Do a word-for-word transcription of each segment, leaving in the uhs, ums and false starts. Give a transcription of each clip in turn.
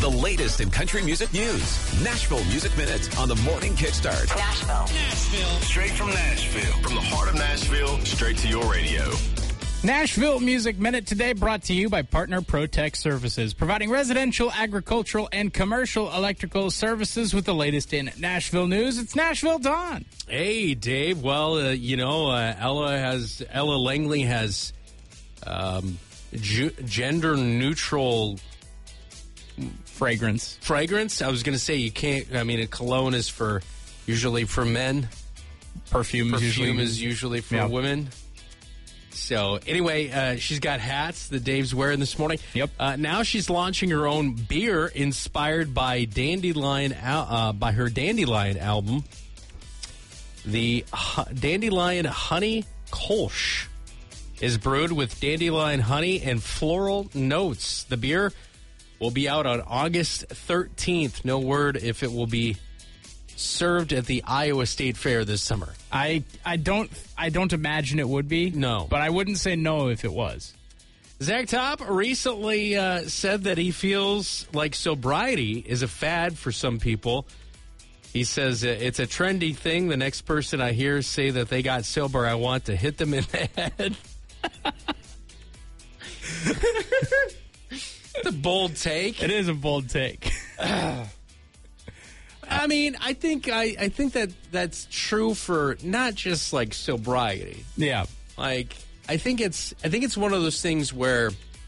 The latest in country music news. Nashville Music Minute on the Morning Kickstart. Nashville. Nashville. Straight from Nashville. From the heart of Nashville, straight to your radio. Nashville Music Minute today brought to you by Partner Protect Services, providing residential, agricultural, and commercial electrical services with the latest in Nashville news. It's Nashville Dawn. Hey, Dave. Well, uh, you know, uh, Ella has Ella Langley has um, ju- gender neutral fragrance. Fragrance. I was going to say you can't. I mean, a cologne is for usually for men. Perfume, Perfume is usually, is usually for yeah. women. So anyway, uh, she's got hats that Dave's wearing this morning. Yep. Uh, now she's launching her own beer inspired by Dandelion, uh, by her Dandelion album. The uh, Dandelion Honey Kolsch is brewed with dandelion honey and floral notes. The beer will be out on August thirteenth. No word if it will be served at the Iowa State Fair this summer. I I don't I don't imagine it would be. No. But I wouldn't say no if it was. Zach Top recently uh, said that he feels like sobriety is a fad for some people. He says it's a trendy thing. The next person I hear say that they got sober, I want to hit them in the head. It's a bold take. It is a bold take. I mean, I think I, I think that that's true for not just like sobriety. Yeah. Like I think it's I think it's one of those things where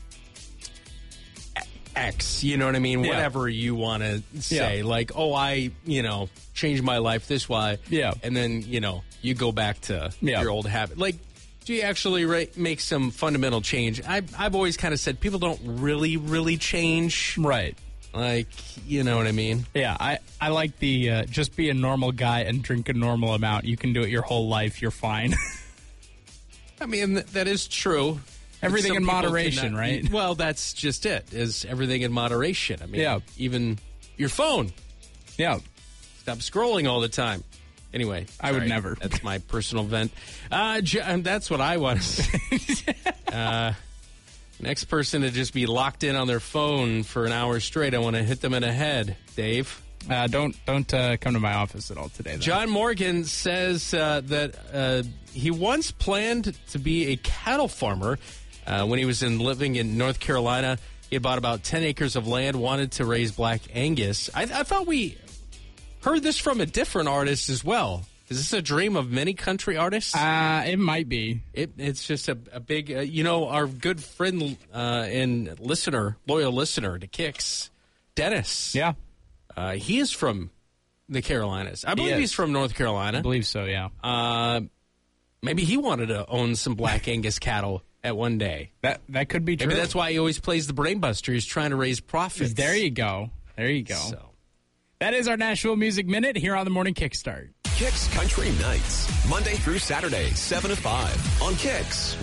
X, you know what I mean? Yeah. Whatever you want to say. Yeah. Like, oh, I, you know, changed my life this way. Yeah. And then, you know, you go back to yeah. your old habit. Like, do you actually re- make some fundamental change? I've, I've always kind of said people don't really, really change. Right. Like, you know what I mean? Yeah, I, I like the uh, just be a normal guy and drink a normal amount. You can do it your whole life. You're fine. I mean, th- that is true. Everything Some in people moderation, cannot- right? Well, that's just it, is everything in moderation. I mean, Yeah. even your phone. Yeah. Stop scrolling all the time. Anyway. I would sorry. never. That's my personal vent. Uh, j- um, that's what I want to say. uh, next person to just be locked in on their phone for an hour straight, I want to hit them in the head. Dave? Uh, don't don't uh, come to my office at all today, though. John Morgan says uh, that uh, he once planned to be a cattle farmer uh, when he was in living in North Carolina. He had bought about ten acres of land, wanted to raise Black Angus. I, I thought we heard this from a different artist as well. Is this a dream of many country artists? Uh, it might be. It, it's just a, a big, uh, you know, our good friend uh, and listener, loyal listener to Kicks, Dennis. Yeah. Uh, he is from the Carolinas. I believe He he's from North Carolina. I believe so, yeah. Uh, maybe he wanted to own some Black Angus cattle at one day. That that could be true. Maybe that's why he always plays the Brainbuster. He's trying to raise profits. There you go. There you go. So. That is our Nashville Music Minute here on the Morning Kickstart. Kicks Country Nights, Monday through Saturday, seven to five on Kicks.